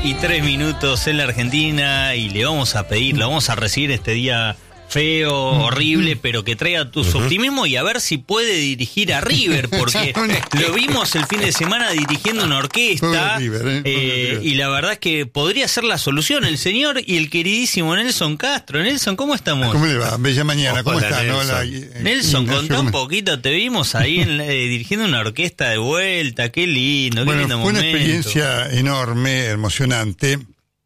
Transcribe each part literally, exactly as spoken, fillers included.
y tres minutos en la Argentina y le vamos a pedir, lo vamos a recibir este día feo, horrible, pero que traiga tu uh-huh. optimismo y a ver si puede dirigir a River, porque lo vimos el fin de semana dirigiendo una orquesta River, eh, eh, y la verdad es que podría ser la solución el señor y el queridísimo Nelson Castro. Nelson, ¿cómo estamos? ¿Cómo le va? Bella mañana, ¿cómo está? Nelson, ¿no? La, eh, Nelson contá un poquito, te vimos ahí en, eh, dirigiendo una orquesta de vuelta, qué lindo, qué bueno, lindo fue momento. Una experiencia enorme, emocionante,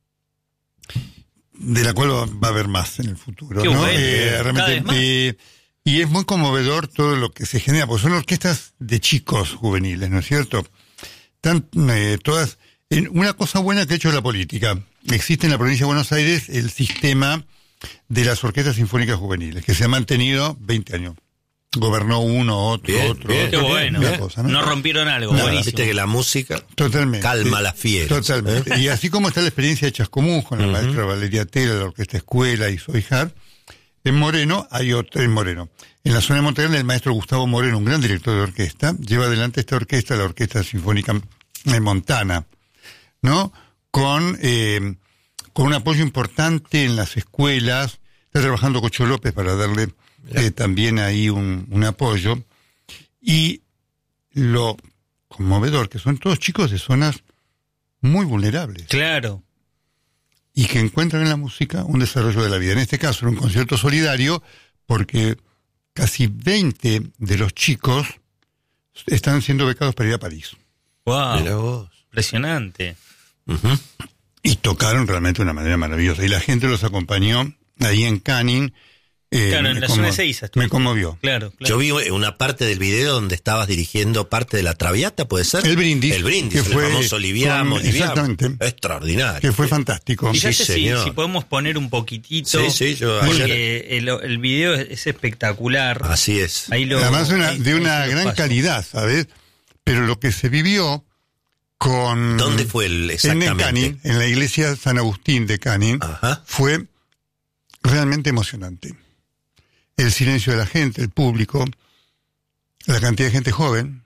de la cual va a haber más en el futuro, Qué ¿no? Bueno, eh, realmente, eh, y es muy conmovedor todo lo que se genera, porque son orquestas de chicos juveniles, ¿no es cierto? Tan, eh, todas, en una cosa buena que ha hecho la política, existe en la provincia de Buenos Aires el sistema de las orquestas sinfónicas juveniles, que se ha mantenido veinte años. Gobernó uno, otro, bien, otro, bien, otro. Qué bueno, una cosa, ¿no? no rompieron algo, Nada, buenísimo. Viste que la música Totalmente. calma las fieras. Totalmente. ¿eh? Y así como está la experiencia de Chascomús con la Uh-huh. maestra Valeria Tela, la Orquesta Escuela y Soijar, en Moreno hay otra, en Moreno. En la zona de Monterrey, el maestro Gustavo Moreno, un gran director de orquesta, lleva adelante esta orquesta, la Orquesta Sinfónica de Montana, ¿no? Con, eh, con un apoyo importante en las escuelas. Está trabajando Cocho López para darle eh, también ahí un, un apoyo. Y lo conmovedor, que son todos chicos de zonas muy vulnerables. Claro. Y que encuentran en la música un desarrollo de la vida. En este caso, era un concierto solidario, porque casi veinte de los chicos están siendo becados para ir a París. Wow. Mirá vos. Impresionante. Uh-huh. Y tocaron realmente de una manera maravillosa. Y la gente los acompañó ahí en Canning. Eh, claro, en la conmo- zona de Seiza. Me conmovió. Claro, claro. Yo vi una parte del video donde estabas dirigiendo parte de la Traviata, ¿puede ser? El brindis. El brindis, que el fue famoso Liviamo, con- Liviamo. Exactamente. Extraordinario. Que fue fantástico. Y ya Sí, sé si, señor. si podemos poner un poquitito. Sí, sí, yo porque ayer- el, el video es, es espectacular. Así es. Ahí lo, Además una, ahí- de ahí una se lo gran paso. calidad, ¿sabes? Pero lo que se vivió con... ¿Dónde fue el En exactamente? Canning, en la iglesia San Agustín de Canning, Ajá. fue realmente emocionante. El silencio de la gente, el público, la cantidad de gente joven,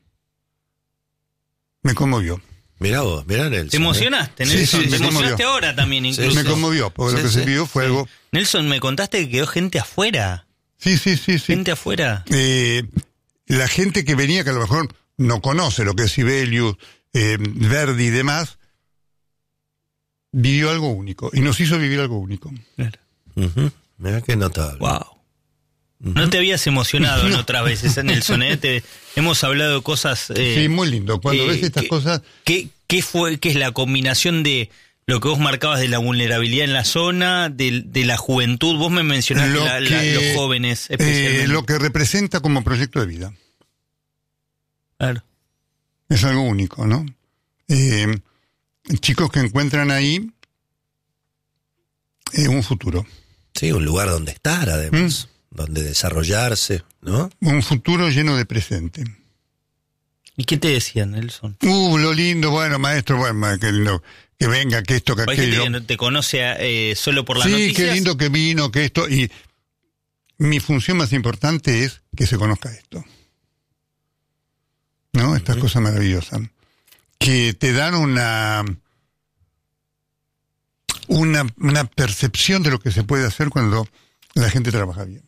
me conmovió. Mirá vos, mirá Nelson. Te emocionaste, Sí, Nelson. sí, Te me emocionaste conmovió. ahora también, incluso. Me conmovió, porque Sí, lo que sí, se vio fue sí. algo... Nelson, me contaste que quedó gente afuera. Sí, sí, sí, sí. Gente afuera. Eh, la gente que venía, que a lo mejor no conoce lo que es Sibelius, eh, Verdi y demás, vivió algo único, y nos hizo vivir algo único. Claro. Uh-huh. Mirá qué notable. Wow. No te habías emocionado en otras veces, Nelson, ¿eh? Te, hemos hablado de cosas... Eh, Sí, muy lindo. Cuando eh, ves estas que- cosas... ¿Qué, qué fue, qué es la combinación de lo que vos marcabas de la vulnerabilidad en la zona, de, de la juventud? Vos me mencionaste Lo la- la- que, los jóvenes, especialmente. eh, lo que representa como proyecto de vida. Claro. Es algo único, ¿no? Eh, chicos que encuentran ahí eh, un futuro. Sí, un lugar donde estar, además. ¿Mm? Donde desarrollarse, ¿no? Un futuro lleno de presente. ¿Y qué te decían, Nelson? Uh, lo lindo, bueno, maestro, bueno, que, lindo, que venga, que esto, que Hay gente aquello. que no te conoce eh, solo por las Sí, noticias. qué lindo que vino, que esto. Y mi función más importante es que se conozca esto. ¿No? Estas uh-huh. cosas maravillosas. Que te dan una, una, una percepción de lo que se puede hacer cuando la gente trabaja bien.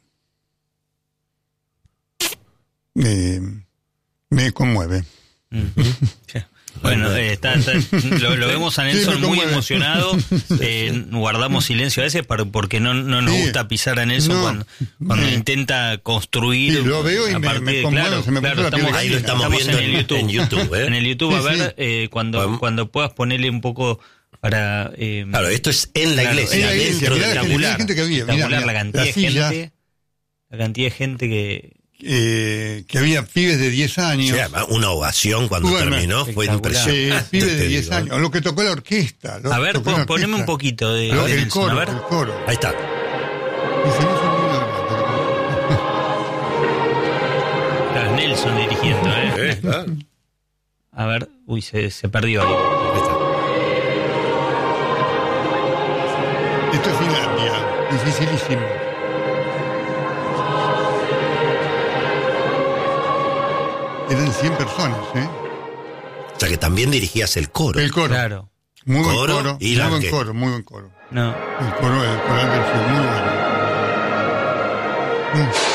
Eh, me conmueve. Uh-huh. Sí. Bueno, eh, está, está, lo, lo vemos a Nelson sí, muy conmueve. emocionado. Eh, guardamos silencio a veces para, porque no, no nos sí. gusta pisar a Nelson no. cuando, cuando sí. intenta construir. Sí, lo veo y a me, partir me de, conmueve, claro, se me claro, puso la estamos, piel ahí lo estamos, estamos viendo en el YouTube. En YouTube, ¿eh? En el YouTube, sí, a ver, sí. eh, cuando, Vamos. cuando puedas ponerle un poco para... Eh, Claro, esto es en la claro, iglesia, en la iglesia, dentro mirá de la la gente, iglesia. la gente que había, mirá, espectacular mirá, la cantidad las de sillas. gente, la cantidad de gente que... Eh, que había pibes de diez años. Sí, además, una ovación cuando Bueno, terminó fue espectacular. impresionante. Eh, pibes te de diez digo, años. Lo que tocó la orquesta. Lo A que ver, tocó la pon, poneme orquesta. un poquito de, Lo- de el Nelson, coro, a ver. el coro. Ahí está. Y se me hizo muy grande. Claro, Nelson dirigiendo, ¿eh? Eh, claro. A ver, uy, se, se perdió ahí. Ahí está. Esto es Finlandia. Dificilísimo. Eran cien personas, ¿eh? O sea que también dirigías el coro. El coro. Claro. Muy buen coro, coro, y muy la buen orquesta. coro, muy buen coro. No. El coro, el coral del sur, muy bueno. Mm.